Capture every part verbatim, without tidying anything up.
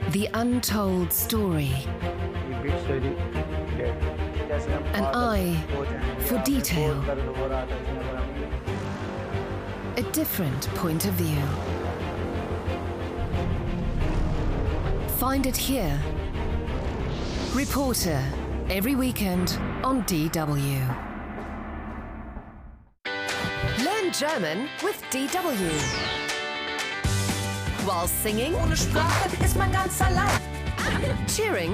The untold story. An eye for detail. A different point of view. Find it here. Reporter, every weekend on D W. Learn German with D W. While singing, ohne Sprache ist man ganz allein. Cheering,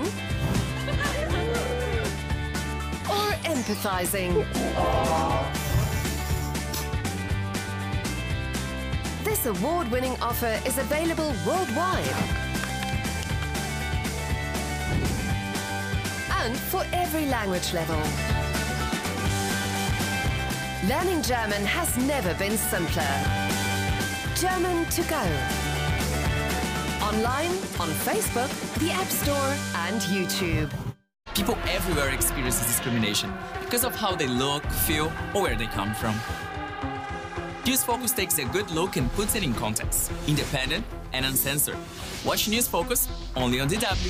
or empathizing. This award-winning offer is available worldwide. And for every language level. Learning German has never been simpler. German to go. Online, on Facebook, the App Store, and YouTube. People everywhere experience discrimination because of how they look, feel, or where they come from. News Focus takes a good look and puts it in context, independent and uncensored. Watch News Focus only on D W.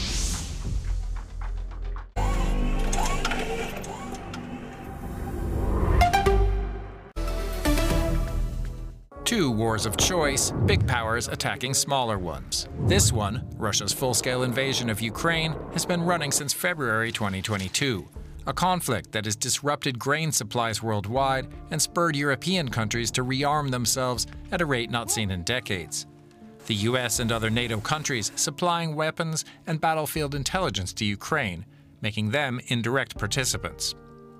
Two wars of choice, big powers attacking smaller ones. This one, Russia's full-scale invasion of Ukraine, has been running since February twenty twenty-two. A conflict that has disrupted grain supplies worldwide and spurred European countries to rearm themselves at a rate not seen in decades. The U S and other NATO countries supplying weapons and battlefield intelligence to Ukraine, making them indirect participants.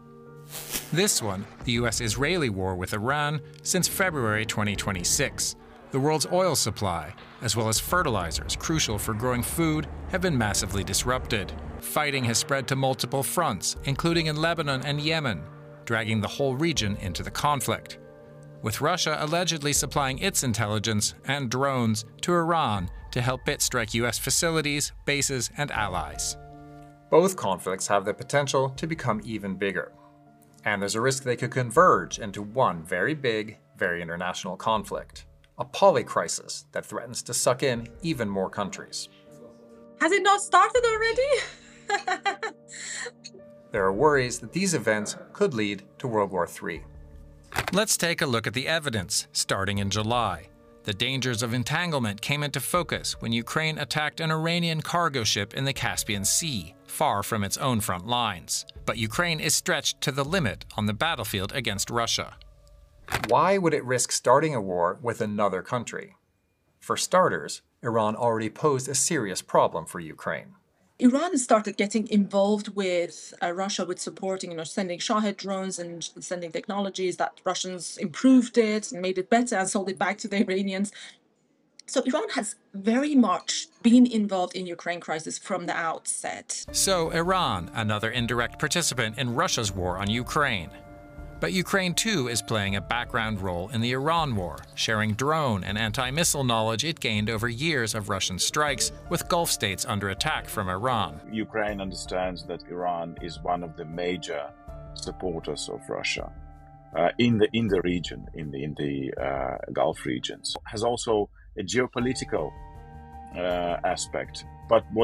This one, the U S-Israeli war with Iran, since February twenty twenty-six. The world's oil supply, as well as fertilizers crucial for growing food, have been massively disrupted. Fighting has spread to multiple fronts, including in Lebanon and Yemen, dragging the whole region into the conflict. With Russia allegedly supplying its intelligence and drones to Iran to help it strike U S facilities, bases, and allies. Both conflicts have the potential to become even bigger. And there's a risk they could converge into one very big, very international conflict. A polycrisis that threatens to suck in even more countries. Has it not started already? There are worries that these events could lead to World War Three. Let's take a look at the evidence, starting in July. The dangers of entanglement came into focus when Ukraine attacked an Iranian cargo ship in the Caspian Sea, far from its own front lines. But Ukraine is stretched to the limit on the battlefield against Russia. Why would it risk starting a war with another country? For starters, Iran already posed a serious problem for Ukraine. Iran started getting involved with uh, Russia with supporting, you know, sending Shahed drones and sending technologies that Russians improved it and made it better and sold it back to the Iranians. So Iran has very much been involved in Ukraine crisis from the outset. So Iran, another indirect participant in Russia's war on Ukraine. But Ukraine too is playing a background role in the Iran war, sharing drone and anti-missile knowledge it gained over years of Russian strikes with Gulf states under attack from Iran. Ukraine understands that Iran is one of the major supporters of Russia uh, in the in the region, in the in the uh, Gulf regions. Has also a geopolitical uh, aspect. But what